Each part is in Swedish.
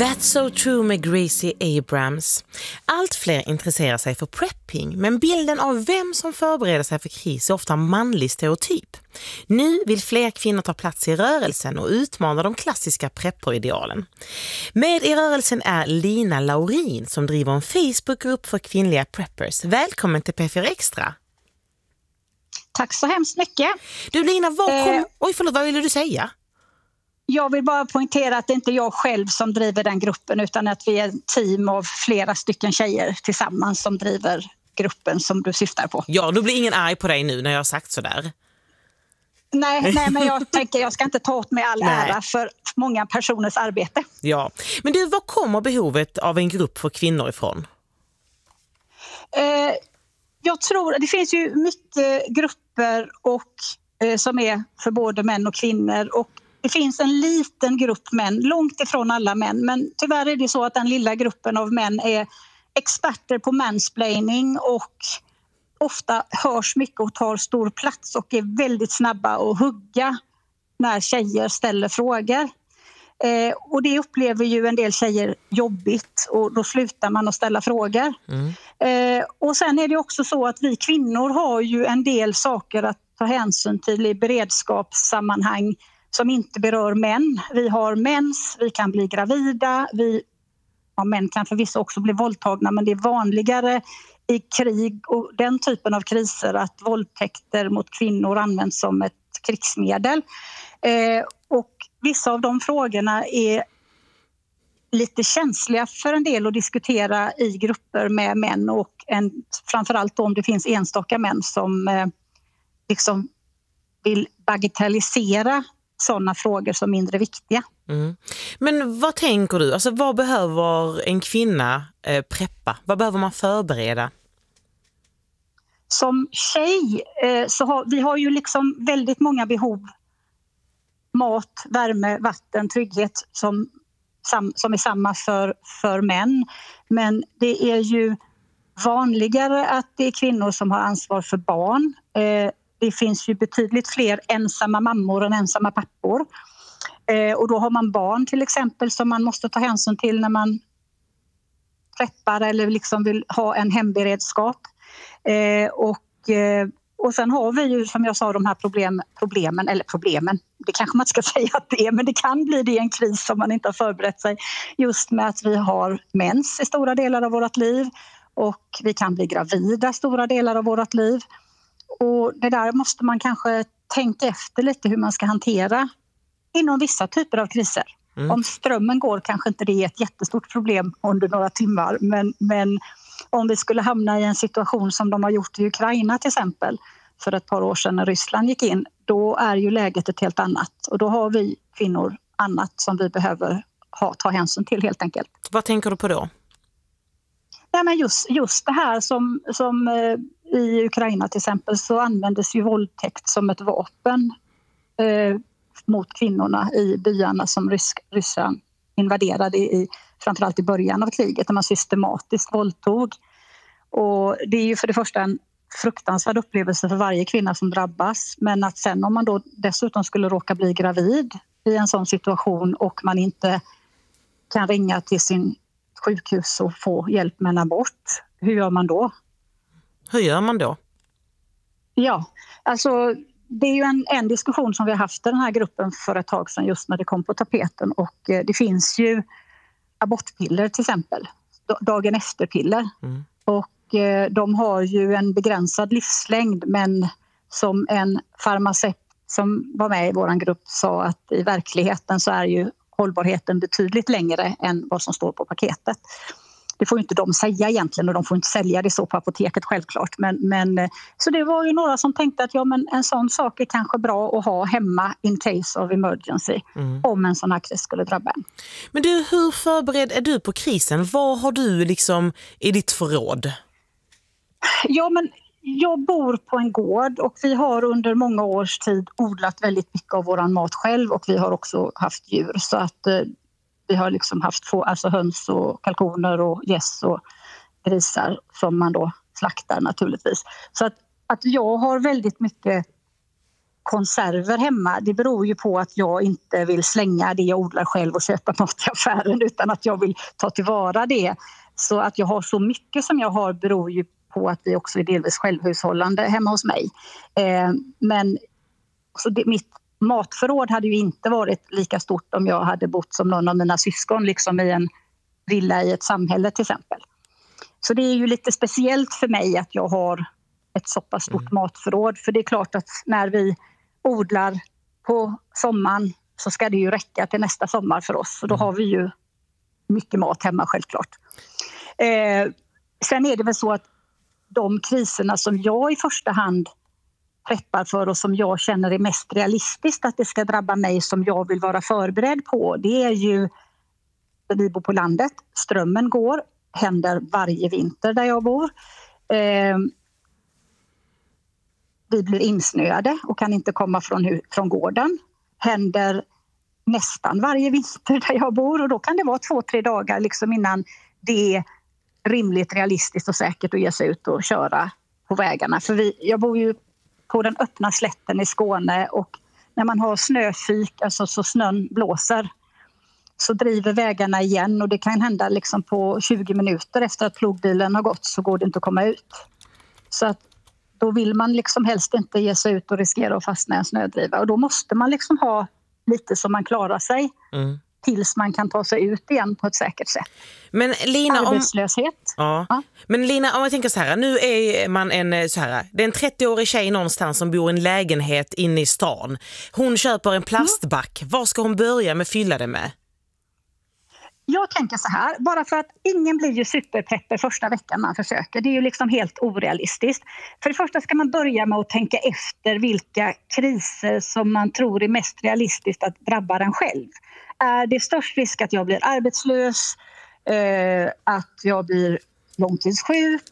That's so true med Gracie Abrams. Allt fler intresserar sig för prepping, men bilden av vem som förbereder sig för kris är ofta manlig stereotyp. Nu vill fler kvinnor ta plats i rörelsen och utmana de klassiska prepperidealen. Med i rörelsen är Lina Laurin som driver en Facebookgrupp för kvinnliga preppers. Välkommen till P4 Extra. Tack så hemskt mycket. Du Lina, vad ville du säga? Jag vill bara poängtera att det inte är jag själv som driver den gruppen, utan att vi är ett team av flera stycken tjejer tillsammans som driver gruppen som du syftar på. Ja, då blir ingen arg på dig nu när jag har sagt sådär. Nej, men jag tänker jag ska inte ta åt mig all ära för många personers arbete. Ja, men du, var kommer behovet av en grupp för kvinnor ifrån? Jag tror det finns ju mycket grupper som är för både män och kvinnor, och det finns en liten grupp män, långt ifrån alla män, men tyvärr är det så att den lilla gruppen av män är experter på mansplaining och ofta hörs mycket och tar stor plats och är väldigt snabba att hugga när tjejer ställer frågor. Och det upplever ju en del tjejer jobbigt, och då slutar man att ställa frågor. Och sen är det också så att vi kvinnor har ju en del saker att ta hänsyn till i beredskapssammanhang som inte berör män. Vi har mens, vi kan bli gravida, män kan förvisso också bli våldtagna, men det är vanligare i krig och den typen av kriser att våldtäkter mot kvinnor används som ett krigsmedel. Och vissa av de frågorna är lite känsliga för en del att diskutera i grupper med män, och framförallt om det finns enstaka män som liksom vill bagatellisera sådana frågor som mindre viktiga. Men vad tänker du? Alltså, vad behöver en kvinna preppa? Vad behöver man förbereda? Som tjej vi har ju liksom väldigt många behov. Mat, värme, vatten, trygghet som är samma för män. Men det är ju vanligare att det är kvinnor som har ansvar för barn. Det finns ju betydligt fler ensamma mammor än ensamma pappor. Och då har man barn till exempel som man måste ta hänsyn till när man preppar eller liksom vill ha en hemberedskap. Och sen har vi ju, som jag sa, de här problemen. Det kanske man ska säga att det är, men det kan bli det i en kris som man inte har förberett sig. Just med att vi har mens i stora delar av vårt liv, och vi kan bli gravida stora delar av vårt liv. Och det där måste man kanske tänka efter lite hur man ska hantera inom vissa typer av kriser. Om strömmen går kanske inte det är ett jättestort problem under några timmar, men om vi skulle hamna i en situation som de har gjort i Ukraina till exempel för ett par år sedan när Ryssland gick in, då är ju läget ett helt annat, och då har vi kvinnor annat som vi behöver ta hänsyn till helt enkelt. Vad tänker du på då? Nej, men just det här som i Ukraina till exempel, så användes ju våldtäkt som ett vapen mot kvinnorna i byarna som Ryssland invaderade framförallt i början av kriget, där man systematiskt våldtog. Och det är ju för det första en fruktansvärd upplevelse för varje kvinna som drabbas, men att sen om man då dessutom skulle råka bli gravid i en sån situation och man inte kan ringa till sin sjukhus och få hjälp med en abort, hur gör man då? Ja, alltså det är ju en diskussion som vi har haft i den här gruppen för ett tag sedan, just när det kom på tapeten, och det finns ju abortpiller till exempel, dagen efter-piller. Och de har ju en begränsad livslängd, men som en farmaceut som var med i vår grupp sa att i verkligheten så är ju hållbarheten betydligt längre än vad som står på paketet. Det får ju inte de säga egentligen, och de får inte sälja det så på apoteket självklart. Men så det var ju några som tänkte att men en sån sak är kanske bra att ha hemma in case of emergency om en sån här kris skulle drabba en. Men du, hur förberedd är du på krisen? Vad har du liksom i ditt förråd? Ja, men jag bor på en gård, och vi har under många års tid odlat väldigt mycket av våran mat själv, och vi har också haft djur, så att vi har liksom haft höns och kalkoner och gäss och grisar som man då slaktar naturligtvis. Så att jag har väldigt mycket konserver hemma, det beror ju på att jag inte vill slänga det jag odlar själv och köpa mat i affären, utan att jag vill ta tillvara det. Så att jag har så mycket som jag har beror ju på att vi också är delvis självhushållande hemma hos mig. Men så mitt matförråd hade ju inte varit lika stort om jag hade bott som någon av mina syskon, liksom i en villa i ett samhälle till exempel. Så det är ju lite speciellt för mig att jag har ett så pass stort matförråd. För det är klart att när vi odlar på sommaren så ska det ju räcka till nästa sommar för oss. Och då har vi ju mycket mat hemma självklart. Sen är det väl så att de kriserna som jag i första hand preppar för och som jag känner är mest realistiskt att det ska drabba mig, som jag vill vara förberedd på, det är ju, vi bor på landet, strömmen går, händer varje vinter där jag bor. Vi blir insnöade och kan inte komma från gården. Händer nästan varje vinter där jag bor, och då kan det vara 2-3 dagar liksom innan det är rimligt, realistiskt och säkert att ge sig ut och köra på vägarna. För jag bor ju på den öppna slätten i Skåne, och när man har snöfyk, alltså så snön blåser, så driver vägarna igen, och det kan hända liksom på 20 minuter efter att plogbilen har gått så går det inte att komma ut. Så att då vill man liksom helst inte ge sig ut och riskera att fastna i en snödriva, och då måste man liksom ha lite som man klarar sig tills man kan ta sig ut igen på ett säkert sätt. Men Lina, arbetslöshet. Ja. Men Lina, om jag tänker så här, nu är man det är en 30-årig tjej någonstans som bor i en lägenhet inne i stan. Hon köper en plastback. Vad ska hon börja med fylla det med? Jag tänker så här, bara för att ingen blir ju superpepper första veckan man försöker. Det är ju liksom helt orealistiskt. För det första ska man börja med att tänka efter vilka kriser som man tror är mest realistiskt att drabba en själv. Är det störst risk att jag blir arbetslös, att jag blir långtidssjuk,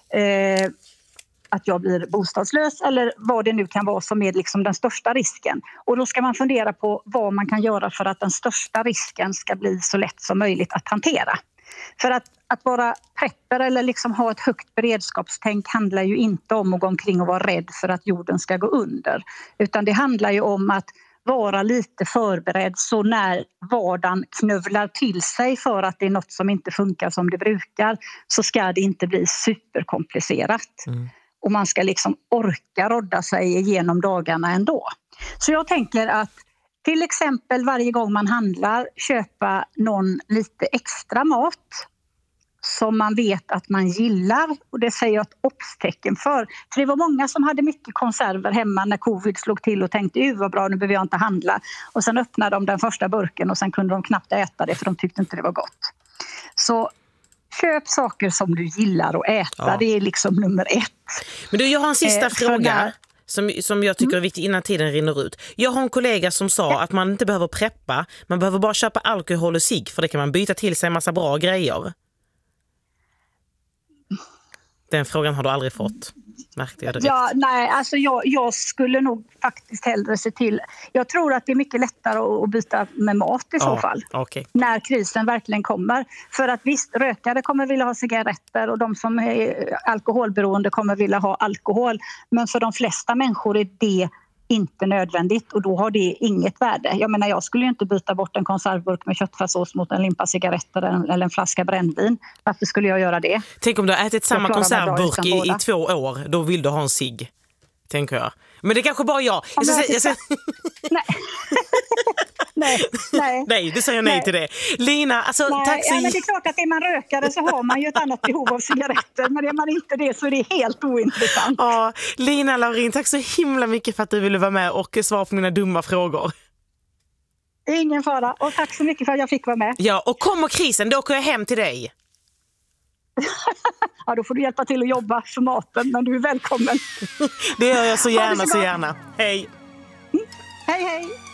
att jag blir bostadslös, eller vad det nu kan vara som är liksom den största risken. Och då ska man fundera på vad man kan göra för att den största risken ska bli så lätt som möjligt att hantera. För att vara prepper eller liksom ha ett högt beredskapstänk handlar ju inte om att gå omkring och vara rädd för att jorden ska gå under. Utan det handlar ju om att vara lite förberedd, så när vardagen knövlar till sig för att det är något som inte funkar som det brukar, så ska det inte bli superkomplicerat. Och man ska liksom orka rodda sig igenom dagarna ändå. Så jag tänker att till exempel varje gång man handlar köpa någon lite extra mat som man vet att man gillar, och det säger jag ett obstecken för det var många som hade mycket konserver hemma när covid slog till och tänkte vad bra, nu behöver jag inte handla, och sen öppnade de den första burken och sen kunde de knappt äta det för de tyckte inte det var gott. Så köp saker som du gillar att äta, det är liksom nummer 1. Men du, jag har en sista fråga som jag tycker är viktig innan tiden rinner ut. Jag har en kollega som sa att man inte behöver preppa, man behöver bara köpa alkohol och cigg, för det kan man byta till sig en massa bra grejer. Den frågan har du aldrig fått. Märkte jag det rätt? Nej, alltså jag skulle nog faktiskt hellre se till. Jag tror att det är mycket lättare att byta med mat i så fall. Okay. När krisen verkligen kommer. För att visst, rökare kommer vilja ha cigaretter och de som är alkoholberoende kommer vilja ha alkohol. Men för de flesta människor är det inte nödvändigt, och då har det inget värde. Jag menar, jag skulle ju inte byta bort en konservburk med köttfärssås mot en limpa cigaretter eller en flaska brännvin. Varför skulle jag göra det? Tänk om du har ätit samma konservburk i 2 år, då vill du ha en cigg, tänker jag. Men det är kanske bara jag. Nej, du säger nej till det. Lina, alltså tack så... men det är klart att är man rökare så har man ju ett annat behov av cigaretter, men är man inte det så är det helt ointressant. Ja, Lina Laurin, tack så himla mycket för att du ville vara med och svara på mina dumma frågor. Ingen fara, och tack så mycket för att jag fick vara med. Ja, och kommer krisen, då åker jag hem till dig. Ja, då får du hjälpa till att jobba för maten, men du är välkommen. Det gör jag så gärna, så gärna. Hej. Hej, hej.